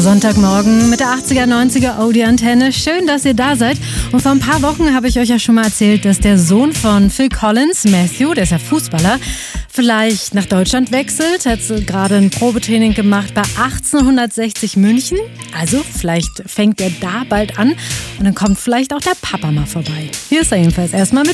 Sonntagmorgen mit der 80er, 90er Audi-Antenne. Schön, dass ihr da seid. Und vor ein paar Wochen habe ich euch ja schon mal erzählt, dass der Sohn von Phil Collins, Matthew, der ist ja Fußballer, vielleicht nach Deutschland wechselt. Hat gerade ein Probetraining gemacht bei 1860 München. Also vielleicht fängt er da bald an und dann kommt vielleicht auch der Papa mal vorbei. Hier ist er jedenfalls erstmal mit